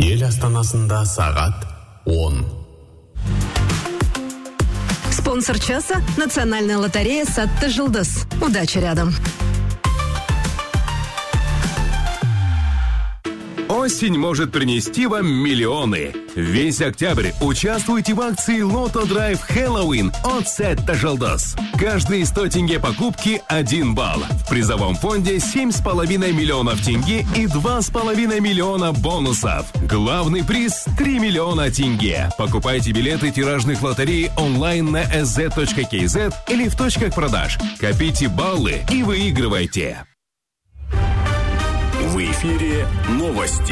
Ел астанасында сағат 10. Спонсор часа – Национальная лотерея «Сатты Жылдыз». Удачи рядом. Осень может принести вам миллионы. Весь октябрь участвуйте в акции «Лото Драйв Хэллоуин» от «Сатты Жылдыз». Каждые 100 тенге покупки – 1 балл. В призовом фонде 7,5 миллионов тенге и 2,5 миллиона бонусов. Главный приз – 3 миллиона тенге. Покупайте билеты тиражных лотерей онлайн на sz.kz или в точках продаж. Копите баллы и выигрывайте. В эфире новости.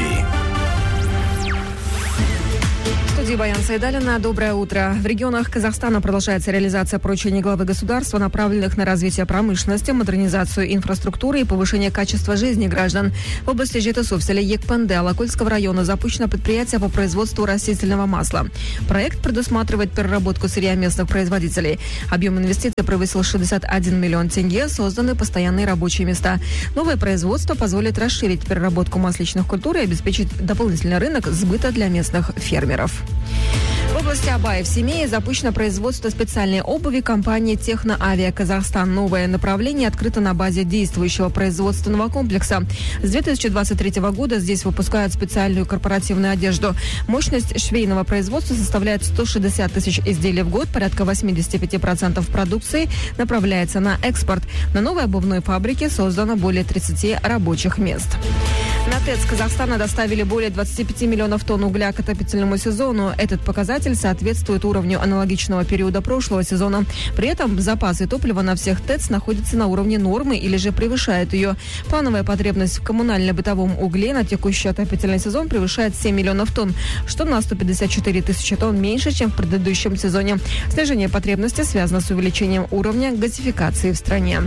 В студии Баян Сайдалина. Доброе утро. В регионах Казахстана продолжается реализация поручений главы государства, направленных на развитие промышленности, модернизацию инфраструктуры и повышение качества жизни граждан. В области Жетысу в селе Екпенде Алакольского района запущено предприятие по производству растительного масла. Проект предусматривает переработку сырья местных производителей. Объем инвестиций превысил 61 миллион тенге, созданы постоянные рабочие места. Новое производство позволит расширить переработку масличных культур и обеспечить дополнительный рынок сбыта для местных фермеров. В области Абая в Семее запущено производство специальной обуви компании «Техноавиа Казахстан». Новое направление открыто на базе действующего производственного комплекса. С 2023 года здесь выпускают специальную корпоративную одежду. Мощность швейного производства составляет 160 тысяч изделий в год, порядка 85% продукции направляется на экспорт. На новой обувной фабрике создано более 30 рабочих мест. На ТЭЦ Казахстана доставили более 25 миллионов тонн угля к отопительному сезону. Этот показатель соответствует уровню аналогичного периода прошлого сезона. При этом запасы топлива на всех ТЭЦ находятся на уровне нормы или же превышают ее. Плановая потребность в коммунально-бытовом угле на текущий отопительный сезон превышает 7 миллионов тонн, что на 154 тысячи тонн меньше, чем в предыдущем сезоне. Снижение потребности связано с увеличением уровня газификации в стране.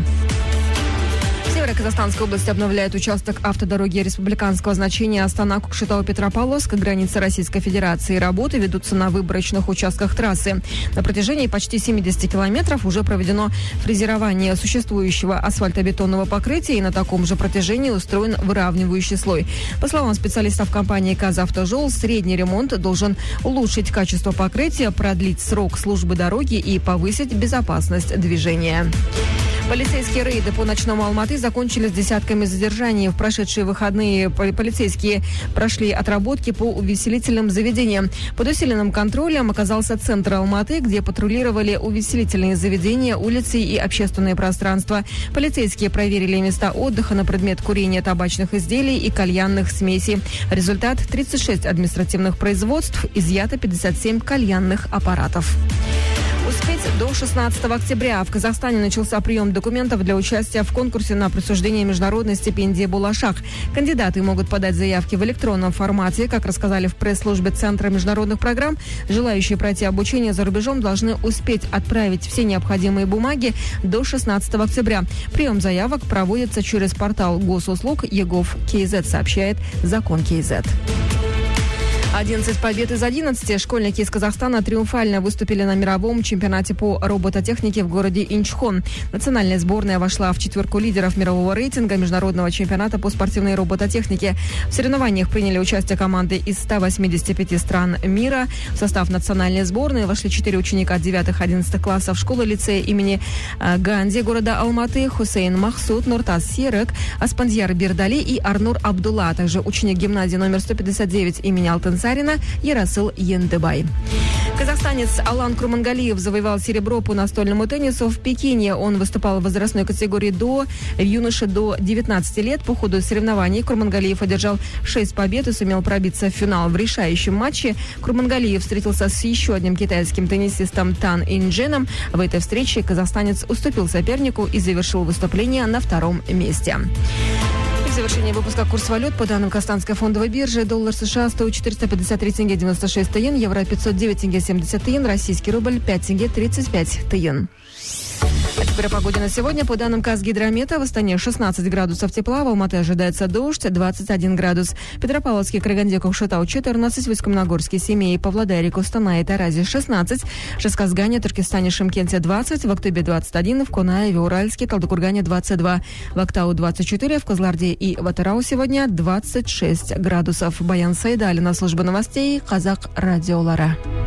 В Северо-Казахстанской области обновляет участок автодороги республиканского значения Астана-Кокшетау-Петропавловск, границы Российской Федерации. Работы ведутся на выборочных участках трассы. На протяжении почти 70 километров уже проведено фрезерование существующего асфальтобетонного покрытия, и на таком же протяжении устроен выравнивающий слой. По словам специалистов компании «Казавтожол», средний ремонт должен улучшить качество покрытия, продлить срок службы дороги и повысить безопасность движения. Полицейские рейды по ночному Алматы закончились десятками задержаний. В прошедшие выходные полицейские прошли отработки по увеселительным заведениям. Под усиленным контролем оказался центр Алматы, где патрулировали увеселительные заведения, улицы и общественные пространства. Полицейские проверили места отдыха на предмет курения табачных изделий и кальянных смесей. Результат – 36 административных производств, изъято 57 кальянных аппаратов. Успеть до 16 октября. В Казахстане начался прием документов для участия в конкурсе на присуждение международной стипендии «Булашах». Кандидаты могут подать заявки в электронном формате. Как рассказали в пресс-службе Центра международных программ, желающие пройти обучение за рубежом должны успеть отправить все необходимые бумаги до 16 октября. Прием заявок проводится через портал госуслуг егов.kz, сообщает Закон.kz. 11 побед из 11. Школьники из Казахстана триумфально выступили на мировом чемпионате по робототехнике в городе Инчхон. Национальная сборная вошла в четверку лидеров мирового рейтинга международного чемпионата по спортивной робототехнике. В соревнованиях приняли участие команды из 185 стран мира. В состав национальной сборной вошли 4 ученика 9-11 классов школы-лицея имени Ганди города Алматы: Хусейн Махсуд, Нуртаз Серек, Аспандияр Бердали и Арнур Абдулла, а также ученик гимназии номер 159 имени Алтынсарина Ярасыл Ендебай. Казахстанец Алан Курмангалиев завоевал серебро по настольному теннису в Пекине. Он выступал в возрастной категории юноши до 19 лет. По ходу соревнований Курмангалиев одержал 6 побед и сумел пробиться в финал. В решающем матче Курмангалиев встретился с еще одним китайским теннисистом Тан Индженом. В этой встрече казахстанец уступил сопернику и завершил выступление на 2-м месте. В завершении выпуска курс валют. По данным Казахстанской фондовой биржи, доллар США стоит 453 тенге 96 тыен, евро 509 тенге 70 тыен, российский рубль 5 тенге 35 тыен. Теперь о погоде на сегодня. По данным Казгидромета, в Астане 16 градусов тепла, в Алматы ожидается дождь, 21 градус. Петропавловске, Краганде, Кокшетау 14, в Усть-Каменогорске, Семее, Павлодаре, Костанае, Таразе 16, в Шасказгане, Туркестане, Шымкенте 20, в Актубе 21, в Конаеве, Уральске, Талдыкургане 22, в Актау 24, в Козларде и в Атырау сегодня 26 градусов. Баян Сайдалина, служба новостей, Казак радиолара.